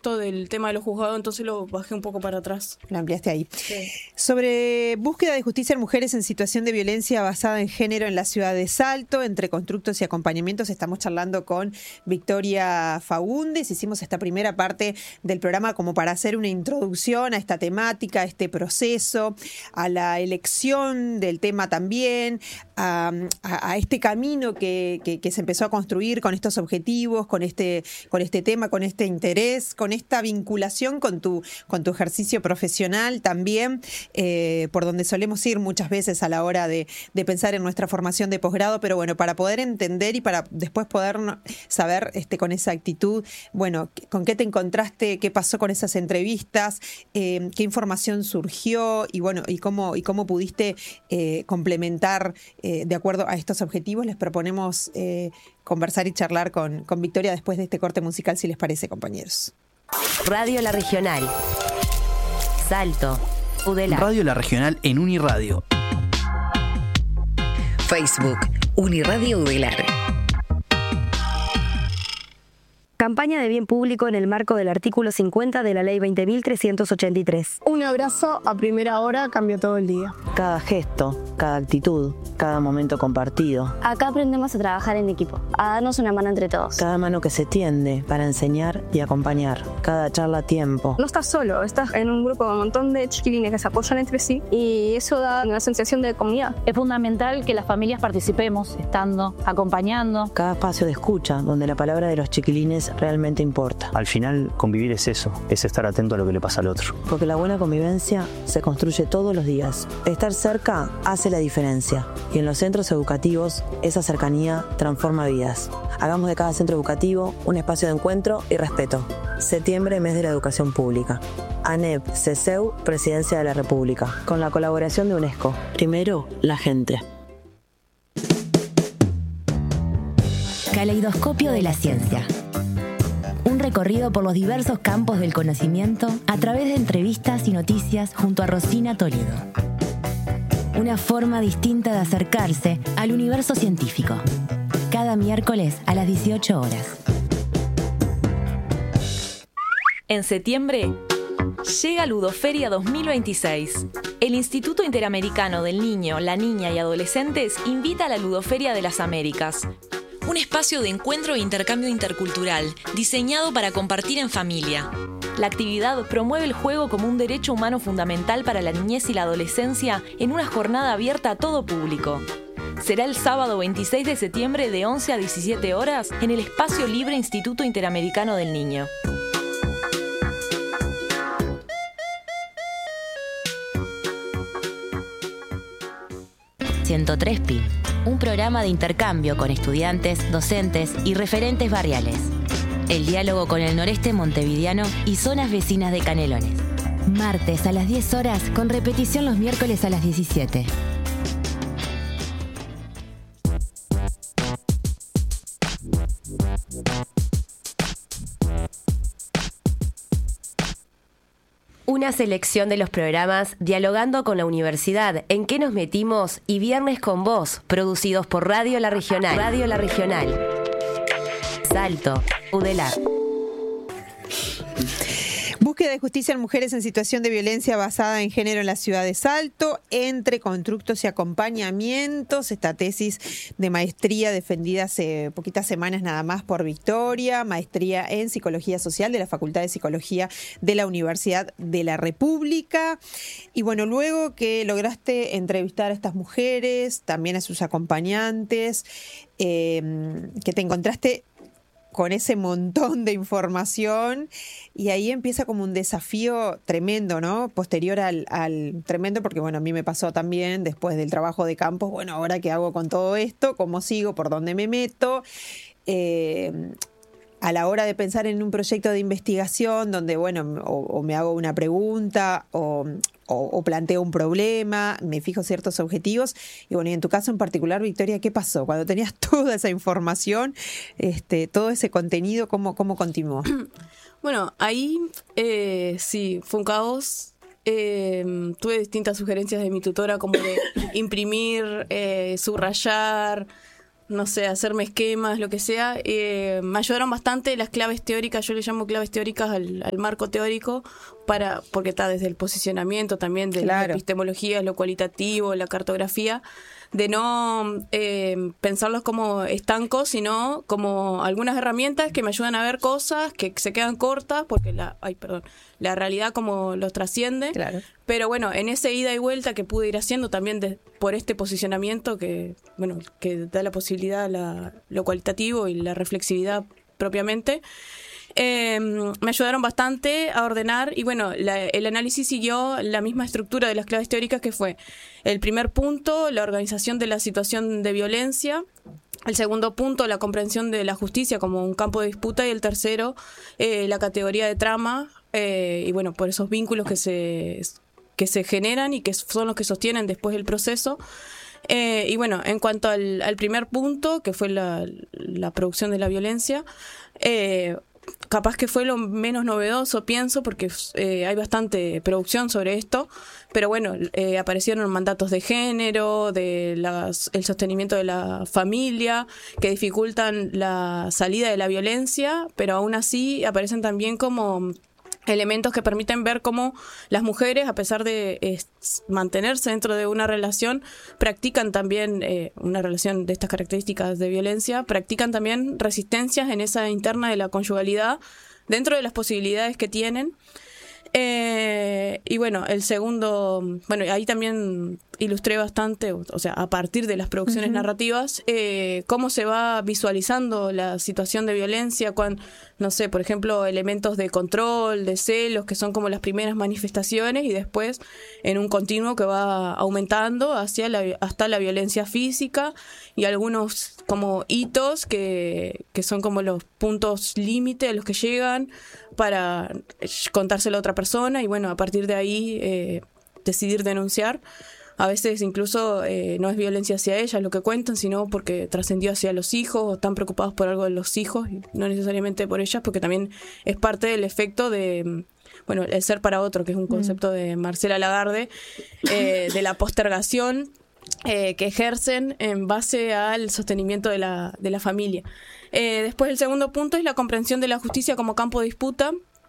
esto del tema de los juzgados, entonces lo bajé un poco para atrás. Lo ampliaste ahí. Sí. Sobre búsqueda de justicia en mujeres en situación de violencia basada en género en la ciudad de Salto, entre constructos y acompañamientos, estamos charlando con Victoria Fagundes. Hicimos esta primera parte del programa como para hacer una introducción a esta temática, a este proceso, a la elección del tema también, a este camino que se empezó a construir con estos objetivos, con este tema, con este interés, con esta vinculación con tu ejercicio profesional también, por donde solemos ir muchas veces a la hora de pensar en nuestra formación de posgrado, pero bueno, para poder entender y para después poder saber con esa actitud, bueno, con qué te encontraste, qué pasó con esas entrevistas, qué información surgió y bueno, y cómo pudiste complementar de acuerdo a estos objetivos. Les proponemos conversar y charlar con Victoria después de este corte musical, si les parece, compañeros. Radio La Regional. Salto. Udela. Radio La Regional en Uniradio. Facebook. Uniradio Udelar. Campaña de bien público en el marco del artículo 50 de la Ley 20.383. Un abrazo a primera hora cambia todo el día. Cada gesto, cada actitud, cada momento compartido. Acá aprendemos a trabajar en equipo, a darnos una mano entre todos. Cada mano que se tiende para enseñar y acompañar. Cada charla a tiempo. No estás solo, estás en un grupo con un montón de chiquilines que se apoyan entre sí y eso da una sensación de comunidad. Es fundamental que las familias participemos, estando, acompañando. Cada espacio de escucha donde la palabra de los chiquilines realmente importa. Al final, convivir es eso, es estar atento a lo que le pasa al otro. Porque la buena convivencia se construye todos los días. Estar cerca hace la diferencia. Y en los centros educativos, esa cercanía transforma vidas. Hagamos de cada centro educativo un espacio de encuentro y respeto. Septiembre, mes de la educación pública. ANEP, CESEU, Presidencia de la República. Con la colaboración de UNESCO. Primero, la gente. Caleidoscopio de la ciencia. Un recorrido por los diversos campos del conocimiento a través de entrevistas y noticias junto a Rosina Toledo. Una forma distinta de acercarse al universo científico. Cada miércoles a las 18 horas. En septiembre llega Ludoferia 2026. El Instituto Interamericano del Niño, la Niña y Adolescentes invita a la Ludoferia de las Américas. Un espacio de encuentro e intercambio intercultural, diseñado para compartir en familia. La actividad promueve el juego como un derecho humano fundamental para la niñez y la adolescencia en una jornada abierta a todo público. Será el sábado 26 de septiembre de 11 a 17 horas en el Espacio Libre Instituto Interamericano del Niño. .3 un programa de intercambio con estudiantes, docentes y referentes barriales. El diálogo con el noreste montevideano y zonas vecinas de Canelones. Martes a las 10 horas, con repetición los miércoles a las 17. Una selección de los programas Dialogando con la Universidad, En qué nos metimos y Viernes con Vos, producidos por Radio La Regional. Radio La Regional. Salto, Udelar. Búsqueda de justicia en mujeres en situación de violencia basada en género en la ciudad de Salto, entre constructos y acompañamientos. Esta tesis de maestría defendida hace poquitas semanas nada más por Victoria, maestría en Psicología Social de la Facultad de Psicología de la Universidad de la República. Y bueno, luego que lograste entrevistar a estas mujeres, también a sus acompañantes, que te encontraste con ese montón de información y ahí empieza como un desafío tremendo, ¿no? Posterior al tremendo, porque bueno, a mí me pasó también después del trabajo de campo, bueno, ahora qué hago con todo esto, cómo sigo, por dónde me meto, a la hora de pensar en un proyecto de investigación donde, bueno, o me hago una pregunta o planteo un problema, me fijo ciertos objetivos. Y bueno, y en tu caso en particular, Victoria, ¿qué pasó? Cuando tenías toda esa información, todo ese contenido, ¿cómo continuó? Bueno, ahí sí, fue un caos. Tuve distintas sugerencias de mi tutora como de imprimir, subrayar, no sé, hacerme esquemas, lo que sea. Me ayudaron bastante las claves teóricas, yo le llamo claves teóricas al marco teórico, porque está desde el posicionamiento también, de la epistemología, lo cualitativo, la cartografía, de no pensarlos como estancos, sino como algunas herramientas que me ayudan a ver cosas que se quedan cortas, porque la realidad como los trasciende. Claro. Pero bueno, en ese ida y vuelta que pude ir haciendo también por este posicionamiento que da la posibilidad a lo cualitativo y la reflexividad propiamente, me ayudaron bastante a ordenar. Y bueno, el análisis siguió la misma estructura de las claves teóricas, que fue el primer punto, la organización de la situación de violencia; el segundo punto, la comprensión de la justicia como un campo de disputa; y el tercero, la categoría de trama, y bueno, por esos vínculos que se generan y que son los que sostienen después el proceso. Y bueno, en cuanto al primer punto, que fue la producción de la violencia, capaz que fue lo menos novedoso, pienso, porque hay bastante producción sobre esto, pero bueno, aparecieron mandatos de género, el sostenimiento de la familia, que dificultan la salida de la violencia, pero aún así aparecen también como elementos que permiten ver cómo las mujeres, a pesar de mantenerse dentro de una relación, practican también, una relación de estas características de violencia, practican también resistencias en esa interna de la conyugalidad, dentro de las posibilidades que tienen. Y bueno, el segundo, ahí también ilustré bastante, o sea, a partir de las producciones narrativas, cómo se va visualizando la situación de violencia, no sé, por ejemplo, elementos de control, de celos, que son como las primeras manifestaciones, y después en un continuo que va aumentando hasta la violencia física, y algunos como hitos que son como los puntos límite a los que llegan para contárselo a otra persona, y bueno, a partir de ahí decidir denunciar. A veces incluso no es violencia hacia ellas lo que cuentan, sino porque trascendió hacia los hijos, o están preocupados por algo de los hijos, y no necesariamente por ellas, porque también es parte del efecto de, el ser para otro, que es un concepto de Marcela Lagarde, de la postergación que ejercen en base al sostenimiento de la familia. Después, el segundo punto es la comprensión de la justicia como campo de disputa,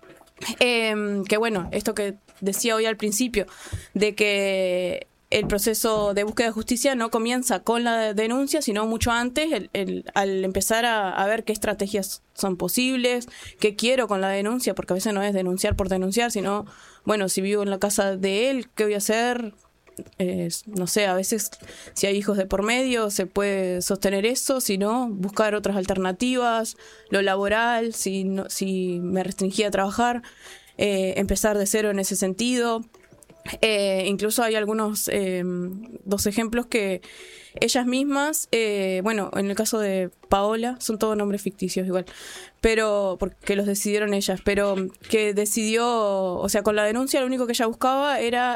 que bueno, esto que decía hoy al principio, de que el proceso de búsqueda de justicia no comienza con la denuncia, sino mucho antes, al empezar a ver qué estrategias son posibles, qué quiero con la denuncia, porque a veces no es denunciar por denunciar, sino, si vivo en la casa de él, ¿qué voy a hacer? No sé, a veces si hay hijos de por medio se puede sostener eso, si no, buscar otras alternativas, lo laboral, si me restringía a trabajar, empezar de cero en ese sentido. Incluso hay algunos dos ejemplos que ellas mismas, en el caso de Paola, son todos nombres ficticios igual, pero porque los decidieron ellas, pero que decidió, o sea, con la denuncia lo único que ella buscaba era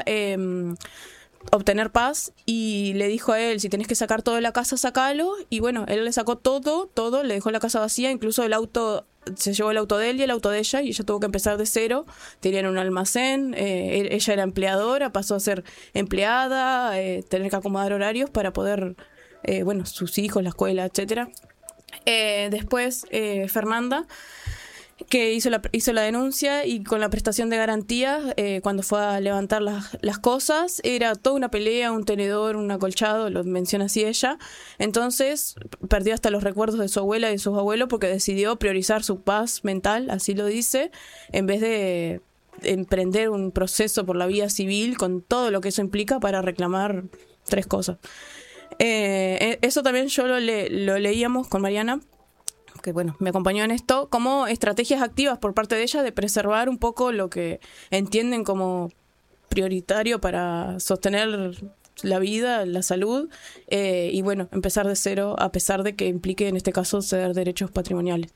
obtener paz, y le dijo a él: si tenés que sacar todo de la casa, sacalo. Y bueno, él le sacó todo, le dejó la casa vacía, incluso el auto, se llevó el auto de él y el auto de ella, y ella tuvo que empezar de cero. Tenían un almacén, ella era empleadora, pasó a ser empleada, tener que acomodar horarios para poder, sus hijos, la escuela, etcétera. Después, Fernanda, que hizo la denuncia, y con la prestación de garantías, cuando fue a levantar las cosas, era toda una pelea, un tenedor, un acolchado, lo menciona así ella. Entonces perdió hasta los recuerdos de su abuela y de sus abuelos, porque decidió priorizar su paz mental, así lo dice, en vez de emprender un proceso por la vía civil, con todo lo que eso implica para reclamar 3 cosas. Eso también yo lo leíamos con Mariana, que me acompañó en esto, como estrategias activas por parte de ella de preservar un poco lo que entienden como prioritario para sostener la vida, la salud, y empezar de cero, a pesar de que implique en este caso ceder derechos patrimoniales.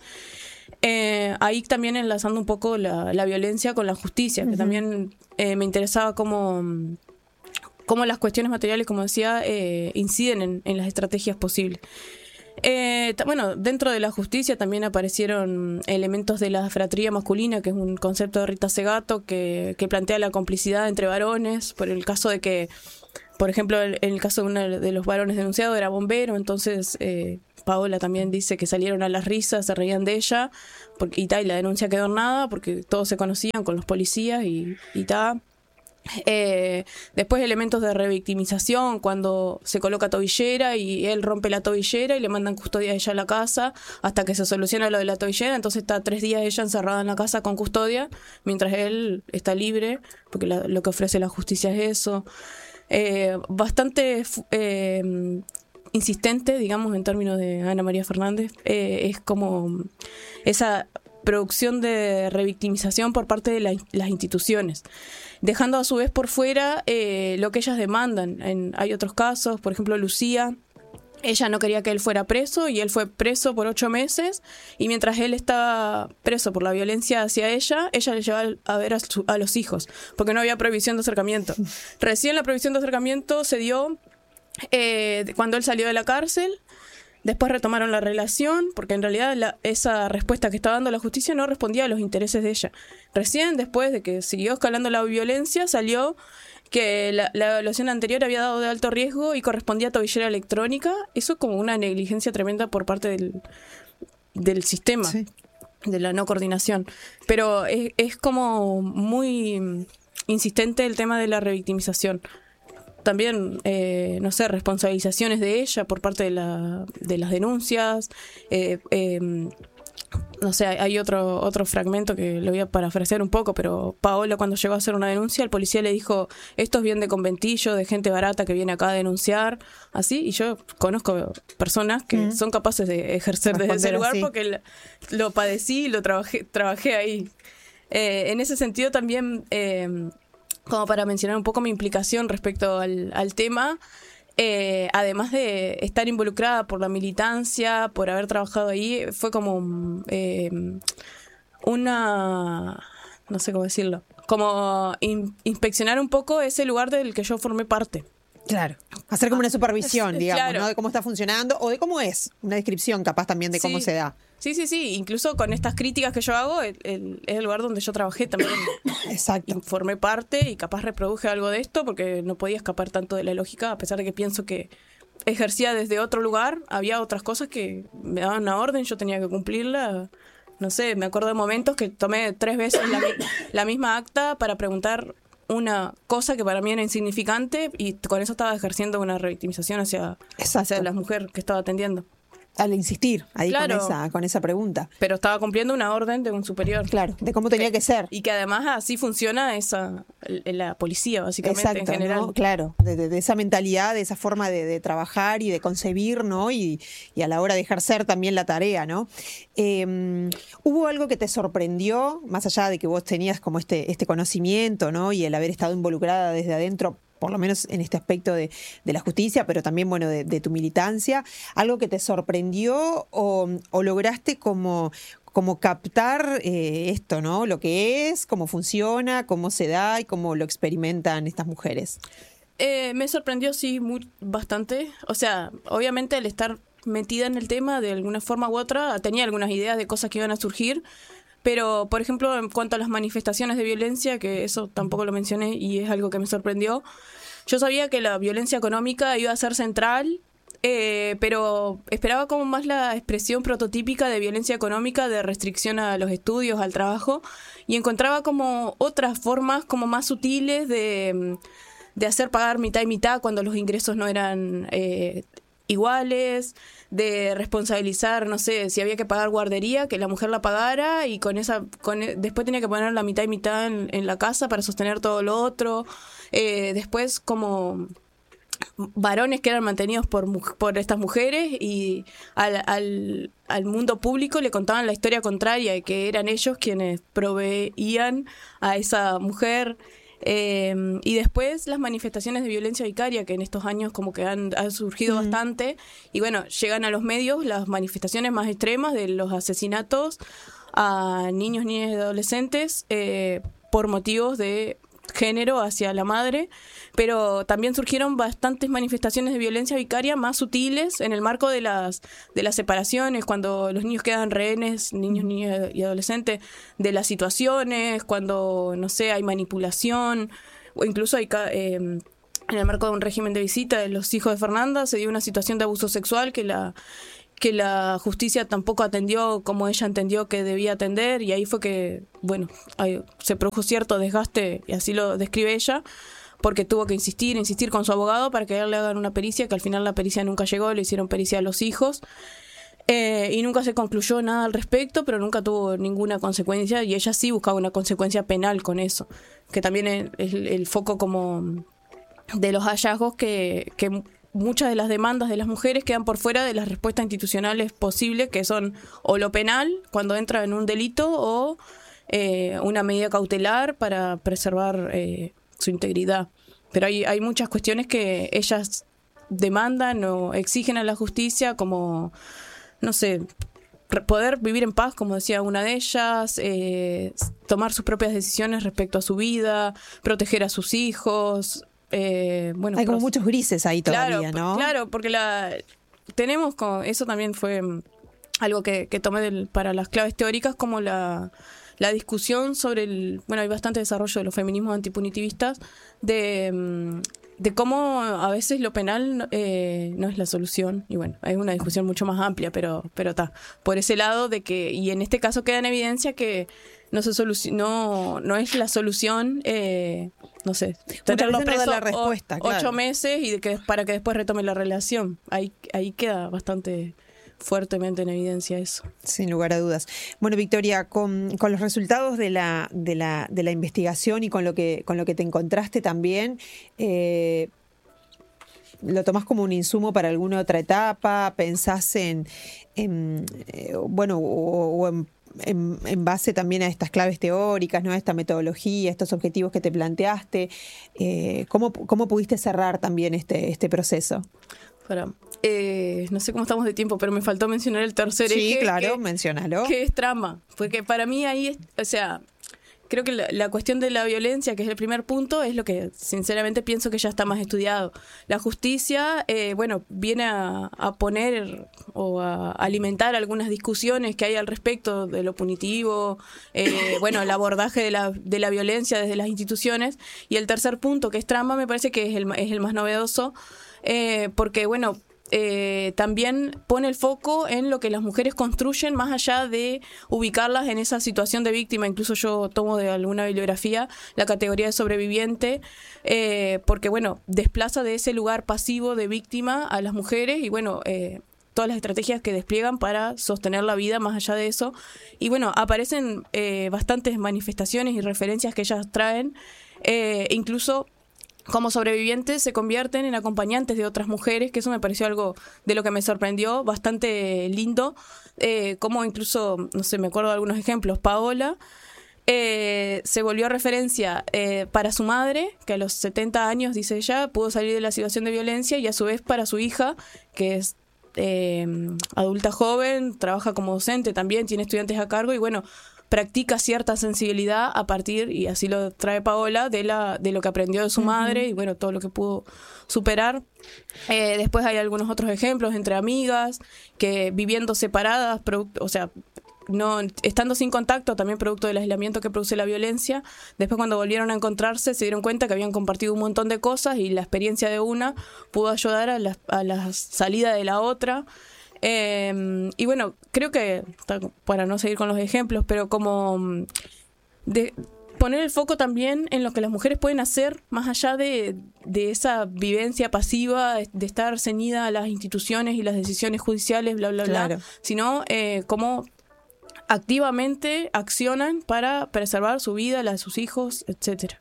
Ahí también enlazando un poco la violencia con la justicia, que también me interesaba cómo las cuestiones materiales, como decía, inciden en las estrategias posibles. Dentro de la justicia también aparecieron elementos de la fratría masculina, que es un concepto de Rita Segato que plantea la complicidad entre varones, por el caso de que, por ejemplo, en el caso de uno de los varones denunciados era bombero, entonces Paola también dice que salieron a las risas, se reían de ella, y la denuncia quedó en nada porque todos se conocían con los policías y ta. Después elementos de revictimización, cuando se coloca tobillera y él rompe la tobillera y le mandan custodia a ella a la casa hasta que se soluciona lo de la tobillera. Entonces está 3 días ella encerrada en la casa con custodia mientras él está libre, porque lo que ofrece la justicia es eso. Bastante insistente, digamos, en términos de Ana María Fernández, es como esa producción de revictimización por parte de las instituciones, dejando a su vez por fuera lo que ellas demandan. Hay otros casos, por ejemplo Lucía, ella no quería que él fuera preso y él fue preso por 8 meses, y mientras él estaba preso por la violencia hacia ella le llevaba a ver a los hijos, porque no había prohibición de acercamiento. Recién la prohibición de acercamiento se dio cuando él salió de la cárcel. Después retomaron la relación, porque en realidad esa respuesta que estaba dando la justicia no respondía a los intereses de ella. Recién después de que siguió escalando la violencia, salió que la evaluación anterior había dado de alto riesgo y correspondía a tobillera electrónica. Eso como una negligencia tremenda por parte del sistema, sí, de la no coordinación. Pero es como muy insistente el tema de la revictimización. También, no sé, responsabilizaciones de ella por parte de las denuncias. No sé, hay otro fragmento que lo voy a parafrasear un poco, pero Paola, cuando llegó a hacer una denuncia, el policía le dijo: esto es bien de conventillo, de gente barata que viene acá a denunciar, así. Y yo conozco personas que son capaces de ejercer desde ese lugar, así, porque lo padecí y lo trabajé ahí. En ese sentido también, como para mencionar un poco mi implicación respecto al tema, además de estar involucrada por la militancia, por haber trabajado ahí, fue como no sé cómo decirlo, como inspeccionar un poco ese lugar del que yo formé parte. Claro, hacer como una supervisión, digamos, claro, ¿no? De cómo está funcionando o de cómo es, una descripción capaz también de cómo se da. Sí, incluso con estas críticas que yo hago, es el lugar donde yo trabajé también. Exacto. Formé parte y capaz reproduje algo de esto porque no podía escapar tanto de la lógica, a pesar de que pienso que ejercía desde otro lugar. Había otras cosas que me daban una orden, yo tenía que cumplirla. No sé, me acuerdo de momentos que tomé 3 veces la misma acta para preguntar una cosa que para mí era insignificante, y con eso estaba ejerciendo una revictimización hacia la mujer que estaba atendiendo. Al insistir ahí, claro, con esa pregunta. Pero estaba cumpliendo una orden de un superior. Claro, de cómo tenía que ser. Y que además así funciona la policía, básicamente. Exacto, en general. ¿no? Claro, de esa mentalidad, de esa forma de trabajar y de concebir, ¿no? Y a la hora de ejercer también la tarea, ¿no? ¿Hubo algo que te sorprendió, más allá de que vos tenías como este conocimiento, ¿no? Y el haber estado involucrada desde adentro, por lo menos en este aspecto de la justicia, pero también, bueno, de tu militancia, algo que te sorprendió o lograste como captar esto, ¿no? Lo que es, cómo funciona, cómo se da y cómo lo experimentan estas mujeres? Me sorprendió, sí, bastante. O sea, obviamente al estar metida en el tema de alguna forma u otra, tenía algunas ideas de cosas que iban a surgir. Pero, por ejemplo, en cuanto a las manifestaciones de violencia, que eso tampoco lo mencioné y es algo que me sorprendió, yo sabía que la violencia económica iba a ser central, pero esperaba como más la expresión prototípica de violencia económica, de restricción a los estudios, al trabajo, y encontraba como otras formas como más sutiles de hacer pagar mitad y mitad cuando los ingresos no eran iguales, de responsabilizar, no sé, si había que pagar guardería, que la mujer la pagara y después tenía que poner la mitad y mitad en la casa para sostener todo lo otro. Después como varones que eran mantenidos por estas mujeres y al mundo público le contaban la historia contraria, de que eran ellos quienes proveían a esa mujer. Y después las manifestaciones de violencia vicaria, que en estos años como que han surgido bastante, y bueno, llegan a los medios las manifestaciones más extremas de los asesinatos a niños, niñas y adolescentes por motivos de género hacia la madre, pero también surgieron bastantes manifestaciones de violencia vicaria más sutiles en el marco de las separaciones, cuando los niños quedan rehenes, niños, niñas y adolescentes, de las situaciones, cuando, no sé, hay manipulación, o incluso hay en el marco de un régimen de visita de los hijos de Fernanda se dio una situación de abuso sexual que que la justicia tampoco atendió como ella entendió que debía atender, y ahí fue que, bueno, se produjo cierto desgaste, y así lo describe ella, porque tuvo que insistir con su abogado para que le hagan una pericia, que al final la pericia nunca llegó, le hicieron pericia a los hijos, y nunca se concluyó nada al respecto, pero nunca tuvo ninguna consecuencia, y ella sí buscaba una consecuencia penal con eso, que también es el foco como de los hallazgos que muchas de las demandas de las mujeres quedan por fuera de las respuestas institucionales posibles, que son o lo penal, cuando entra en un delito, o una medida cautelar para preservar su integridad. Pero hay muchas cuestiones que ellas demandan o exigen a la justicia, como, no sé, poder vivir en paz, como decía una de ellas, tomar sus propias decisiones respecto a su vida, proteger a sus hijos. Bueno, hay como muchos grises ahí todavía, ¿no? Claro, porque tenemos eso también fue algo que tomé para las claves teóricas, como la discusión sobre hay bastante desarrollo de los feminismos antipunitivistas, de cómo a veces lo penal no es la solución, y bueno, hay una discusión mucho más amplia, pero está por ese lado de que, y en este caso queda en evidencia que no es la solución, no sé, tenerlo preso la respuesta, 8 meses y para que después retome la relación. Ahí queda bastante fuertemente en evidencia eso. Sin lugar a dudas. Bueno, Victoria, con los resultados de la investigación y con lo que te encontraste también, ¿lo tomás como un insumo para alguna otra etapa? ¿Pensás en base también a estas claves teóricas, ¿no? A esta metodología, estos objetivos que te planteaste? ¿Cómo pudiste cerrar también este proceso? No sé cómo estamos de tiempo, pero me faltó mencionar el tercer eje. Sí, claro, menciónalo. Que es trama, porque para mí ahí creo que la cuestión de la violencia, que es el primer punto, es lo que sinceramente pienso que ya está más estudiado. La justicia, viene a poner o a alimentar algunas discusiones que hay al respecto de lo punitivo, el abordaje de la violencia desde las instituciones. Y el tercer punto, que es trama, me parece que es el más novedoso, porque, también pone el foco en lo que las mujeres construyen más allá de ubicarlas en esa situación de víctima. Incluso yo tomo de alguna bibliografía la categoría de sobreviviente, porque desplaza de ese lugar pasivo de víctima a las mujeres y todas las estrategias que despliegan para sostener la vida más allá de eso. Y aparecen bastantes manifestaciones y referencias que ellas traen, incluso como sobrevivientes se convierten en acompañantes de otras mujeres, que eso me pareció algo de lo que me sorprendió, bastante lindo, como incluso, no sé, me acuerdo de algunos ejemplos. Paola se volvió referencia para su madre, que a los 70 años, dice ella, pudo salir de la situación de violencia, y a su vez para su hija, que es adulta joven, trabaja como docente también, tiene estudiantes a cargo, y practica cierta sensibilidad a partir, y así lo trae Paola, de lo que aprendió de su madre y todo lo que pudo superar. Después hay algunos otros ejemplos entre amigas que viviendo separadas, no estando sin contacto, también producto del aislamiento que produce la violencia, después cuando volvieron a encontrarse se dieron cuenta que habían compartido un montón de cosas y la experiencia de una pudo ayudar a la salida de la otra. Creo que, para no seguir con los ejemplos, pero como de poner el foco también en lo que las mujeres pueden hacer más allá de esa vivencia pasiva, de estar ceñida a las instituciones y las decisiones judiciales, bla, bla, bla, sino cómo activamente accionan para preservar su vida, la de sus hijos, etcétera.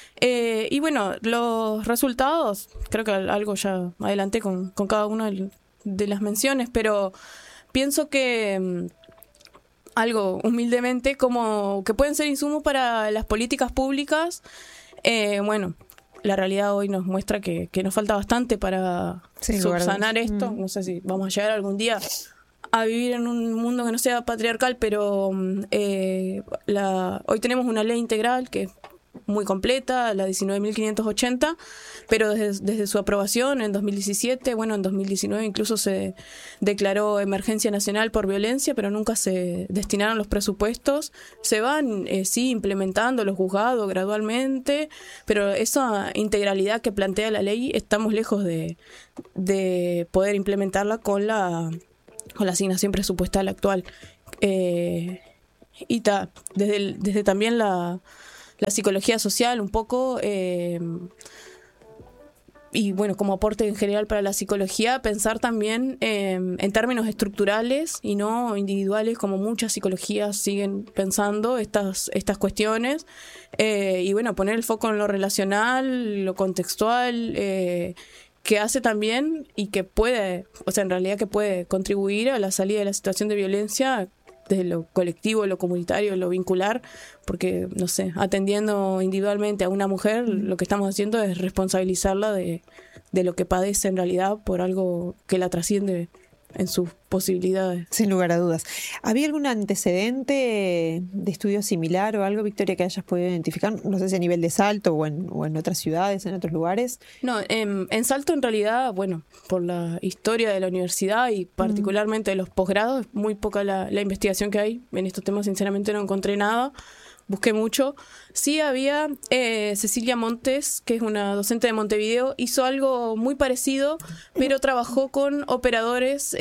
Los resultados, creo que algo ya adelanté con cada uno de las menciones, pero pienso que algo humildemente como que pueden ser insumos para las políticas públicas. La realidad hoy nos muestra que nos falta bastamente para subsanar esto. No sé si vamos a llegar algún día a vivir en un mundo que no sea patriarcal, pero hoy tenemos una ley integral que es muy completa, la 19.580, pero desde su aprobación en 2017, en 2019 incluso se declaró emergencia nacional por violencia, pero nunca se destinaron los presupuestos. Se van, sí, implementando los juzgados gradualmente, pero esa integralidad que plantea la ley estamos lejos de poder implementarla con la la asignación presupuestal actual. Y desde también la psicología social un poco, y bueno, como aporte en general para la psicología, pensar también en términos estructurales y no individuales, como muchas psicologías siguen pensando estas cuestiones, y bueno, poner el foco en lo relacional, lo contextual, que hace también y que puede, o sea, en realidad que puede contribuir a la salida de la situación de violencia desde lo colectivo, lo comunitario, lo vincular, porque, no sé, atendiendo individualmente a una mujer, lo que estamos haciendo es responsabilizarla de lo que padece en realidad por algo que la trasciende en sus posibilidades. Sin lugar a dudas. ¿Había algún antecedente de estudio similar o algo, Victoria, que hayas podido identificar? No sé si a nivel de Salto o en otras ciudades, en otros lugares. No, en Salto en realidad, bueno, por la historia de la universidad y particularmente de los posgrados, muy poca la investigación que hay. En estos temas sinceramente no encontré nada. Busqué mucho. Sí había Cecilia Montes, que es una docente de Montevideo, hizo algo muy parecido, pero trabajó con operadores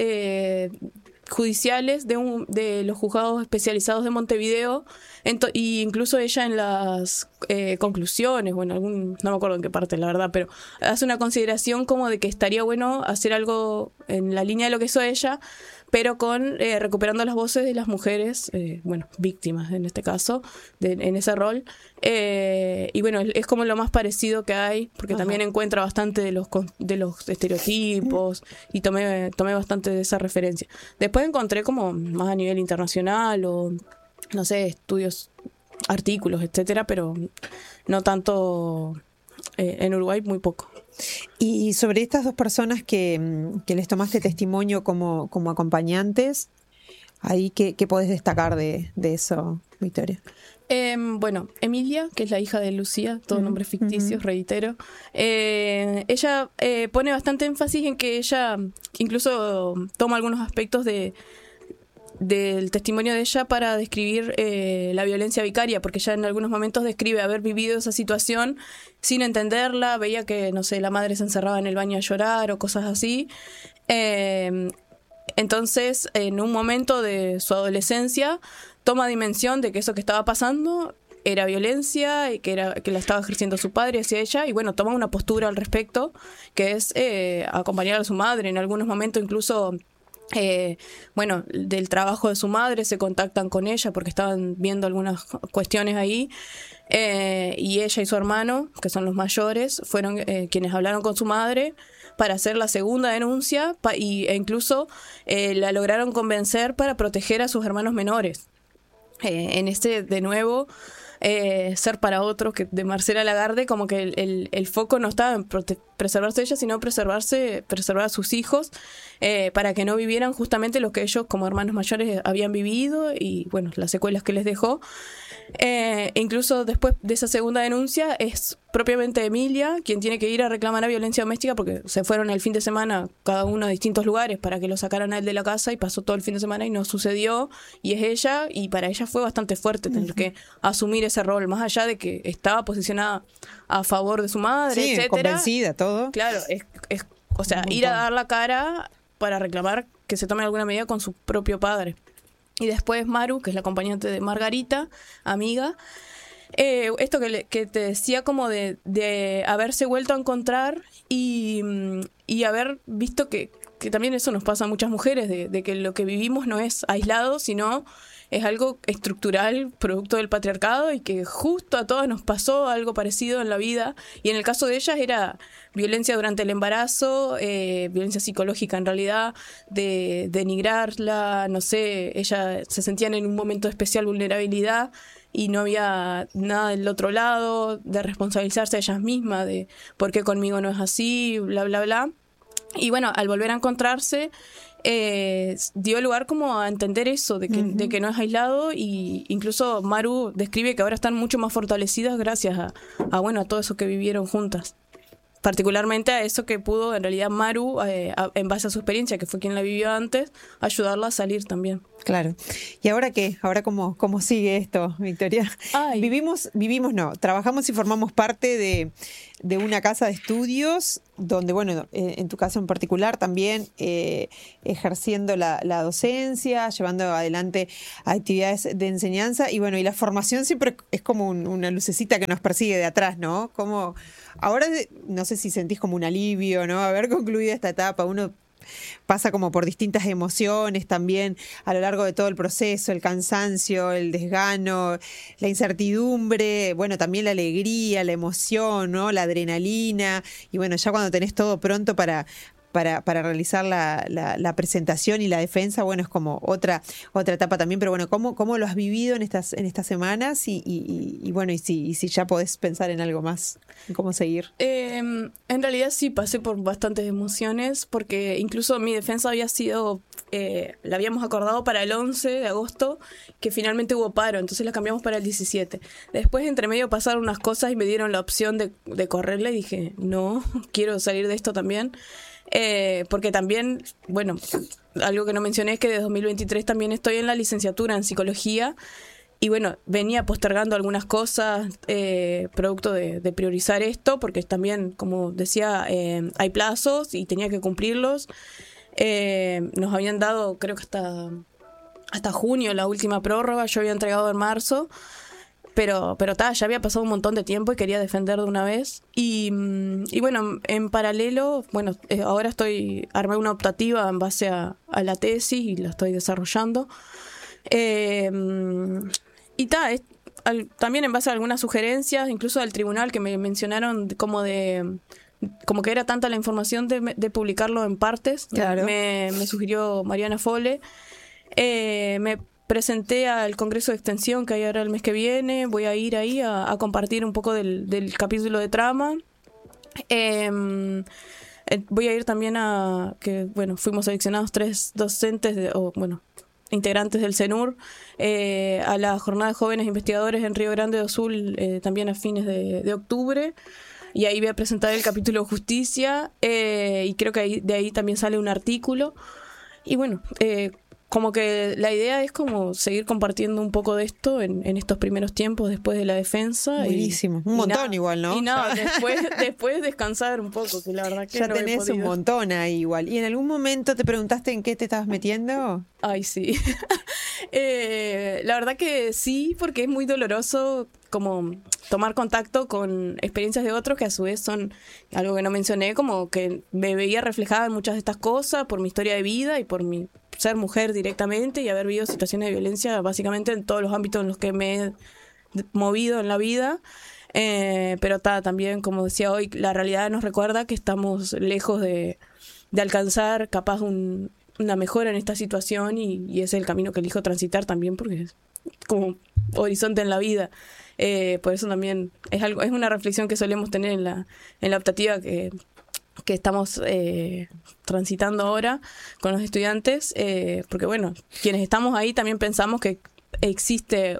judiciales de los juzgados especializados de Montevideo, y incluso ella en las conclusiones, o en algún, no me acuerdo en qué parte la verdad, pero hace una consideración como de que estaría bueno hacer algo en la línea de lo que hizo ella, pero con recuperando las voces de las mujeres, bueno, víctimas en este caso, en ese rol. Y bueno, es como lo más parecido que hay, porque también encuentra bastante de los estereotipos, y tomé bastante de esa referencia. Después encontré como más a nivel internacional, o no sé, estudios, artículos, etcétera, pero no tanto en Uruguay, muy poco. Y sobre estas dos personas que les tomaste testimonio como acompañantes, ¿ahí qué podés destacar de eso, Victoria? Bueno, Emilia, que es la hija de Lucía, todo nombre ficticio, reitero. Ella pone bastante énfasis en que ella incluso toma algunos aspectos del testimonio de ella para describir la violencia vicaria, porque ella en algunos momentos describe haber vivido esa situación sin entenderla, veía que, no sé, la madre se encerraba en el baño a llorar o cosas así. Entonces, en un momento de su adolescencia, toma dimensión de que eso que estaba pasando era violencia y que la estaba ejerciendo su padre hacia ella, y bueno, toma una postura al respecto, que es acompañar a su madre. En algunos momentos incluso bueno, del trabajo de su madre se contactan con ella porque estaban viendo algunas cuestiones ahí, y ella y su hermano, que son los mayores, fueron quienes hablaron con su madre para hacer la segunda denuncia, e incluso la lograron convencer para proteger a sus hermanos menores. En este, de nuevo, ser para otros, que de Marcela Lagarde, como que el foco no estaba en preservarse ella, sino preservar a sus hijos, para que no vivieran justamente lo que ellos como hermanos mayores habían vivido, y bueno, las secuelas que les dejó. Incluso después de esa segunda denuncia es propiamente Emilia quien tiene que ir a reclamar a violencia doméstica, porque se fueron el fin de semana cada uno a distintos lugares para que lo sacaran a él de la casa, y pasó todo el fin de semana y no sucedió, y es ella, y para ella fue bastante fuerte tener que asumir ese rol, más allá de que estaba posicionada a favor de su madre, sí, etcétera, convencida, todo. Claro, o sea, ir a dar la cara para reclamar que se tome alguna medida con su propio padre. Y después Maru, que es la acompañante de Margarita, amiga. Esto que te decía, como de haberse vuelto a encontrar y haber visto que también eso nos pasa a muchas mujeres, de que lo que vivimos no es aislado, sino es algo estructural, producto del patriarcado, y que justo a todas nos pasó algo parecido en la vida. Y en el caso de ellas era violencia durante el embarazo, violencia psicológica en realidad, de denigrarla, no sé, ellas se sentían en un momento de especial vulnerabilidad y no había nada del otro lado, de responsabilizarse a ellas mismas, de por qué conmigo no es así, bla, bla, bla. Y bueno, al volver a encontrarse, dio lugar como a entender eso, de que no es aislado, y incluso Maru describe que ahora están mucho más fortalecidas gracias a todo eso que vivieron juntas. particularmente a eso que pudo en realidad Maru, en base a su experiencia, que fue quien la vivió antes, ayudarla a salir también. Claro. ¿Y ahora qué? ¿Ahora cómo sigue esto, Victoria? Trabajamos y formamos parte de una casa de estudios donde, bueno, en tu caso en particular también ejerciendo la docencia, llevando adelante actividades de enseñanza y bueno, y la formación siempre es como una lucecita que nos persigue de atrás, ¿no? Como ahora no sé si sentís como un alivio, ¿no? Haber concluido esta etapa, uno pasa como por distintas emociones también a lo largo de todo el proceso, el cansancio, el desgano, la incertidumbre, bueno, también la alegría, la emoción, ¿no? La adrenalina, y bueno, ya cuando tenés todo pronto para realizar la presentación y la defensa, bueno, es como otra etapa también, pero bueno, ¿cómo lo has vivido en estas semanas? Y bueno, y si ya podés pensar en algo más, en cómo seguir. En realidad sí pasé por bastantes emociones, porque incluso mi defensa había sido, la habíamos acordado para el 11 de agosto, que finalmente hubo paro, entonces la cambiamos para el 17. Después, entre medio, pasaron unas cosas y me dieron la opción de correrla y dije, no, quiero salir de esto también. Porque también, bueno, algo que no mencioné es que de 2023 también estoy en la licenciatura en psicología y bueno, venía postergando algunas cosas producto de priorizar esto, porque también, como decía, hay plazos y tenía que cumplirlos. Nos habían dado, creo que hasta junio la última prórroga, yo había entregado en marzo. Pero ya había pasado un montón de tiempo y quería defender de una vez. Y bueno, en paralelo, bueno, ahora armé una optativa en base a la tesis y la estoy desarrollando. También en base a algunas sugerencias, incluso del tribunal que me mencionaron como que era tanta la información de publicarlo en partes. Claro. Me sugirió Mariana Fole. Me presenté al Congreso de Extensión que hay ahora el mes que viene. Voy a ir ahí a compartir un poco del capítulo de trama. Voy a ir también fuimos seleccionados 3 docentes, integrantes del CENUR, a la jornada de jóvenes investigadores en Río Grande do Sul, también a fines de octubre. Y ahí voy a presentar el capítulo Justicia, y creo que de ahí también sale un artículo. Y bueno, como que la idea es como seguir compartiendo un poco de esto en estos primeros tiempos después de la defensa. Buenísimo, un montón igual, ¿no? Y nada, después descansar un poco, que la verdad que ya no tenés un montón ahí igual. ¿Y en algún momento te preguntaste en qué te estabas metiendo? Ay, sí. La verdad que sí, porque es muy doloroso como tomar contacto con experiencias de otros que a su vez son algo que no mencioné, como que me veía reflejada en muchas de estas cosas por mi historia de vida y por mi ser mujer directamente y haber vivido situaciones de violencia básicamente en todos los ámbitos en los que me he movido en la vida. Pero también, como decía hoy, la realidad nos recuerda que estamos lejos de alcanzar capaz una mejora en esta situación y ese es el camino que elijo transitar también porque es como horizonte en la vida. Por eso también es una reflexión que solemos tener en la optativa que estamos transitando ahora con los estudiantes, porque bueno, quienes estamos ahí también pensamos que existe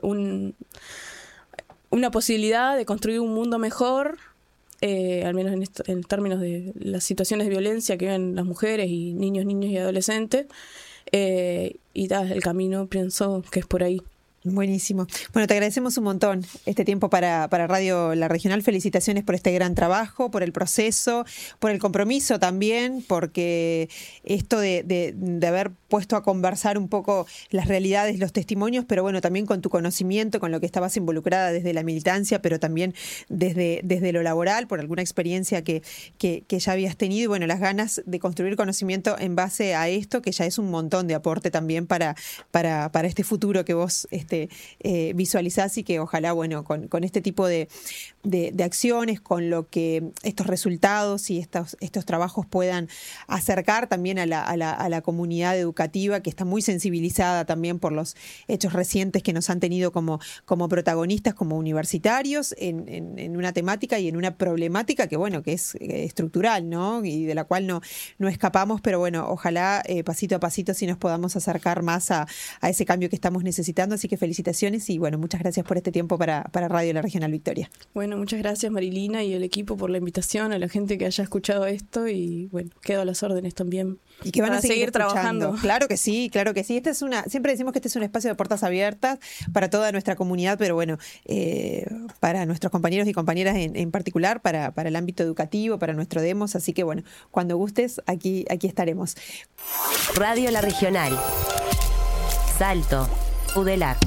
una posibilidad de construir un mundo mejor, al menos en términos de las situaciones de violencia que viven las mujeres y niños y adolescentes, y el camino pienso que es por ahí. Buenísimo. Bueno, te agradecemos un montón este tiempo para Radio La Regional. Felicitaciones por este gran trabajo, por el proceso, por el compromiso también, porque esto de haber puesto a conversar un poco las realidades, los testimonios, pero bueno, también con tu conocimiento, con lo que estabas involucrada desde la militancia, pero también desde lo laboral, por alguna experiencia que ya habías tenido y bueno, las ganas de construir conocimiento en base a esto, que ya es un montón de aporte también para este futuro que vos visualizás y que ojalá, bueno, con este tipo de acciones, con lo que estos resultados y estos trabajos puedan acercar también a la comunidad educativa que está muy sensibilizada también por los hechos recientes que nos han tenido como protagonistas, como universitarios en una temática y en una problemática que, bueno, que es estructural, ¿no? Y de la cual no escapamos, pero bueno, ojalá pasito a pasito sí nos podamos acercar más a ese cambio que estamos necesitando, así que felicitaciones y bueno, muchas gracias por este tiempo para Radio La Regional Victoria. Bueno, muchas gracias Marilina y el equipo por la invitación, a la gente que haya escuchado esto y bueno, quedo a las órdenes también. Y que van a seguir trabajando. Claro que sí. Siempre decimos que este es un espacio de puertas abiertas para toda nuestra comunidad, pero bueno, para nuestros compañeros y compañeras en particular, para el ámbito educativo, para nuestro Demos, así que bueno, cuando gustes, aquí estaremos. Radio La Regional. Salto, UDELAR.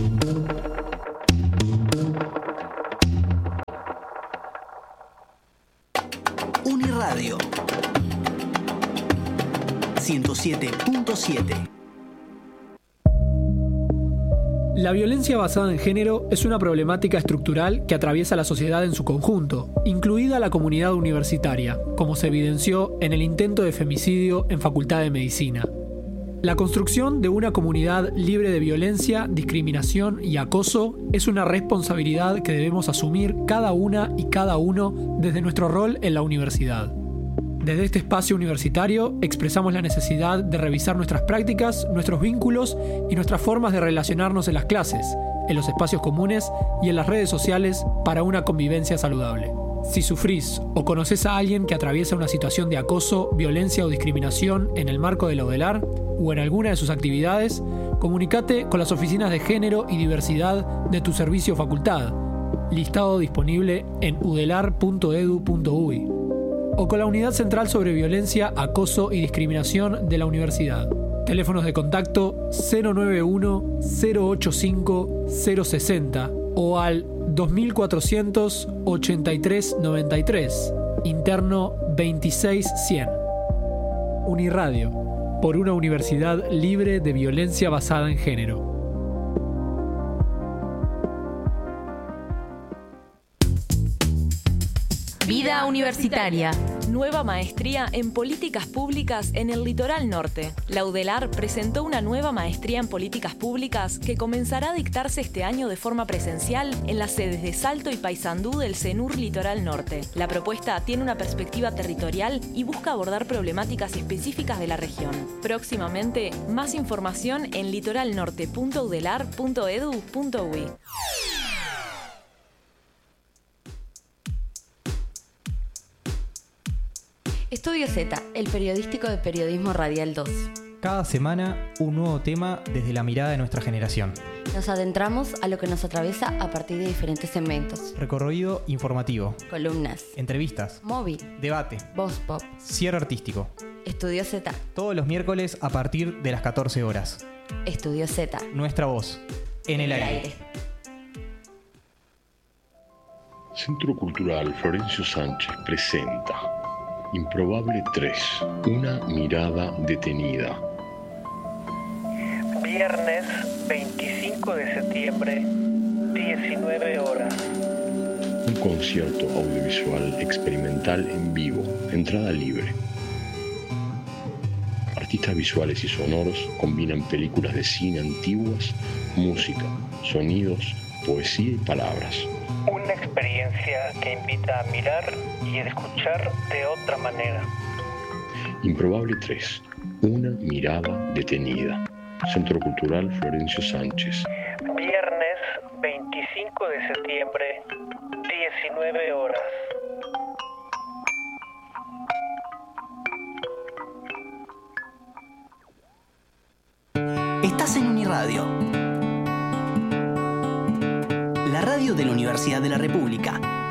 Uniradio 107.7. La violencia basada en género es una problemática estructural que atraviesa la sociedad en su conjunto, incluida la comunidad universitaria, como se evidenció en el intento de femicidio en Facultad de Medicina. La construcción de una comunidad libre de violencia, discriminación y acoso es una responsabilidad que debemos asumir cada una y cada uno desde nuestro rol en la universidad. Desde este espacio universitario expresamos la necesidad de revisar nuestras prácticas, nuestros vínculos y nuestras formas de relacionarnos en las clases, en los espacios comunes y en las redes sociales para una convivencia saludable. Si sufrís o conocés a alguien que atraviesa una situación de acoso, violencia o discriminación en el marco de la UDELAR o en alguna de sus actividades, comunicate con las oficinas de género y diversidad de tu servicio facultad, listado disponible en udelar.edu.uy, o con la Unidad Central sobre Violencia, Acoso y Discriminación de la Universidad. Teléfonos de contacto 091-085-060 o al 2483-93, interno 26100. Uniradio, por una universidad libre de violencia basada en género. Vida universitaria. Nueva maestría en políticas públicas en el litoral norte. La UDELAR presentó una nueva maestría en políticas públicas que comenzará a dictarse este año de forma presencial en las sedes de Salto y Paysandú del CENUR Litoral Norte. La propuesta tiene una perspectiva territorial y busca abordar problemáticas específicas de la región. Próximamente, más información en litoralnorte.udelar.edu.uy. Estudio Z, el periodístico de Periodismo Radial 2. Cada semana, un nuevo tema desde la mirada de nuestra generación. Nos adentramos a lo que nos atraviesa a partir de diferentes segmentos. Recorrido informativo. Columnas. Entrevistas. Móvil. Debate. Voz pop. Cierre artístico. Estudio Z. Todos los miércoles a partir de las 14 horas. Estudio Z. Nuestra voz. En el aire. Centro Cultural Florencio Sánchez presenta Improbable 3, una mirada detenida. Viernes 25 de septiembre, 19 horas. Un concierto audiovisual experimental en vivo, entrada libre. Artistas visuales y sonoros combinan películas de cine antiguas, música, sonidos, poesía y palabras. Una experiencia que invita a mirar y a escuchar de otra manera. Improbable 3, una mirada detenida. Centro Cultural Florencio Sánchez. Viernes 25 de septiembre, 19 horas. Estás en Uniradio, la radio de la Universidad de la República.